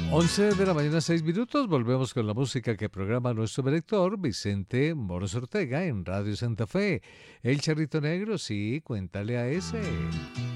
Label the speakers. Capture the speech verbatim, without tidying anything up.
Speaker 1: once de la mañana, seis minutos. Volvemos con la música que programa nuestro director Vicente Moros Ortega en Radio Santa Fe. El Charrito Negro, sí, cuéntale a ese.